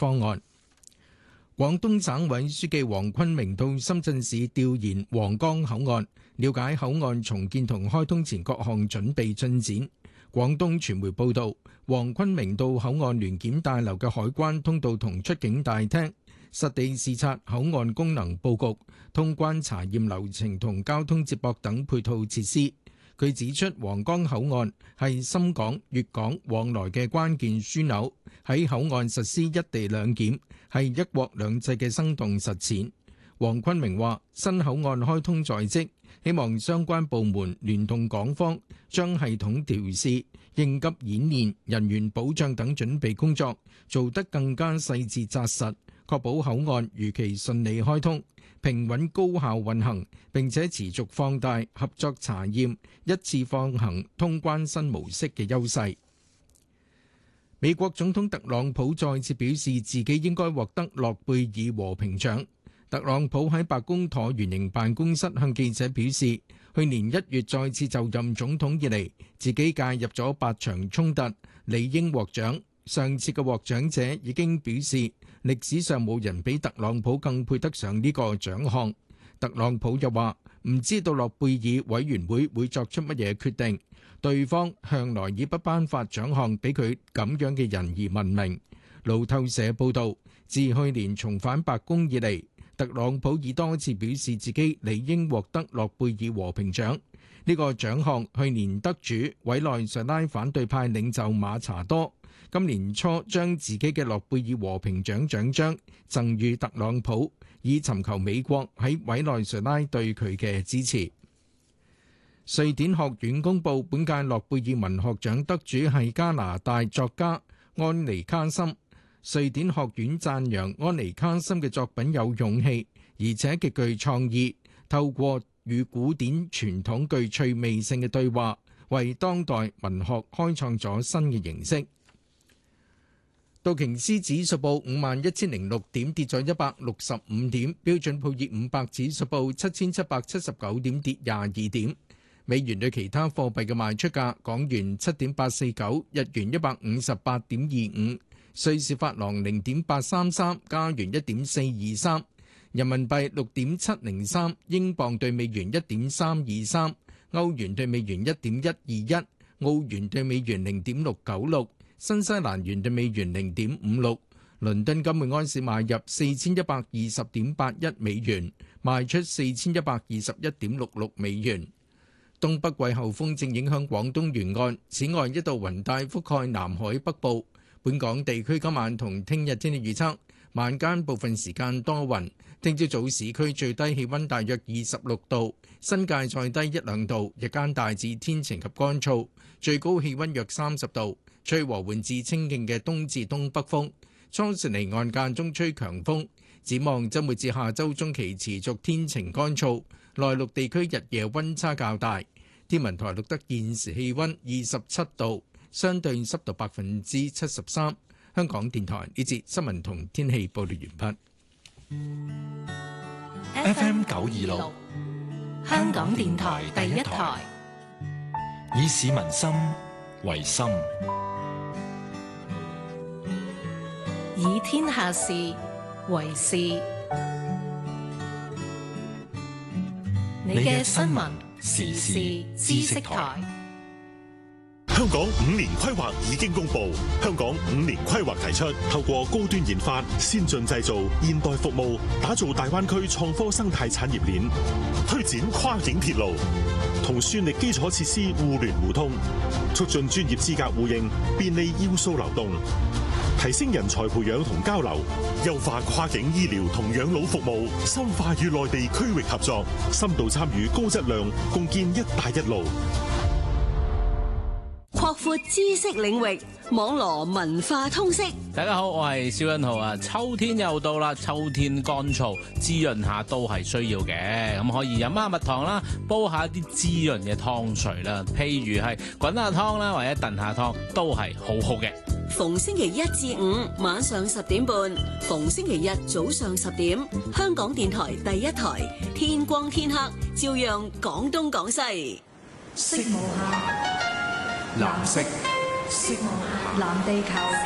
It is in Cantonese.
方案。廣東省委書記黃坤明到深圳市調研皇崗口岸，了解口岸重建同開通前各項準備進展。廣東傳媒報道，黃坤明到口岸聯檢大樓嘅海關通道同出境大廳，實地視察口岸功能佈局、通關查驗流程同交通接駁等配套設施。佢指出，皇崗口岸係深港、粵港往來嘅關鍵樞紐，喺口岸實施一地兩檢係一國兩制嘅生動實踐。黃坤明話：新口岸開通在即，希望相關部門聯同港方，將系統調試、應急演練、人員保障等準備工作做得更加細緻紮實，確保口岸如期順利開通，平穩高效運行，並且持續放大合作查驗、一次放行通關新模式嘅優勢。美國總統特朗普再次表示自己應該獲得諾貝爾和平獎。特朗普喺白宮橢圓形辦公室向記者表示，去年1月再次就任總統以嚟，自己介入咗8場衝突，理應獲獎。上次嘅獲獎者已經表示，歷史上冇人比特朗普更配得上呢個獎項。特朗普又話，唔知道諾貝爾委員會會作出乜嘢決定，對方向來以不頒發獎項俾佢咁樣嘅人而聞名。路透社報導，自去年重返白宮以嚟，特朗普已多次表示自己理應獲得諾貝爾和平獎。呢個獎項去年得主委內瑞拉反對派領袖馬查多，今年初將自己嘅諾貝爾和平獎獎章贈予特朗普，以尋求美國喺委內瑞拉對佢嘅支持。瑞典學院公佈本屆諾貝爾文學獎得主係加拿大作家安妮卡森。瑞典學院讚揚安妮卡森嘅作品有勇氣，而且極具創意，透過與古典傳統具趣味性嘅對話，為當代文學開創咗新嘅形式。道瓊斯指數報51,006點，跌咗165點；標準普爾500指數報7,779點，跌22點。美元對其他貨幣嘅賣出價：港元7.849，日元158.25。瑞士法郎0.833，加元1.423，人民幣6.703，英鎊對美元1.323，歐元對美元1.121，澳元對美元0.696，新西蘭元對美元0.56。倫敦金每安士買入4120.81美元，賣出4121.66美元。東北季候風正影響廣東沿岸，此外一道雲帶覆蓋南海北部。本港地區今晚同聽日天氣預測：晚間部分時間多雲，聽朝早市區最低氣溫大約26度，新界再低1-2度，日間大致天晴及乾燥，最高氣溫約30度，吹和緩至清勁嘅東至東北風，初時離岸間中吹強風。展望週末至下週中期持續天晴乾燥，內陸地區日夜溫差較大。天文台錄得現時氣溫27度。相對濕度73%。香港電台呢節新聞同天氣報道完畢。FM 926，香港電台第一台，以市民心為心， 以天下事為事。你嘅新聞時事知識台。 香港5年規劃已經公布，香港5年規劃提出，透過高端研發、先進製造、現代服務，打造大灣區創科生態產業鏈，推展跨境鐵路，同算力基礎設施互聯互通，促進專業資格互認，便利要素流動，提升人才培養同交流，優化跨境醫療同養老服務，深化與內地區域合作，深度參與高質量，共建一帶一路。 擴闊知識領域，網羅文化通識。 大家好，我係蕭欣浩啊！秋天又到啦，秋天乾燥，滋潤下都係需要嘅。咁可以飲下蜜糖啦，煲下啲滋潤嘅湯水啦，譬如係滾下湯啦，或者燉下湯，都係好好嘅。 逢星期1至5晚上10點半，逢星期日早上10點，香港電台第一台，天光天黑，照樣講東講西。 色無限藍色，色無限藍地球。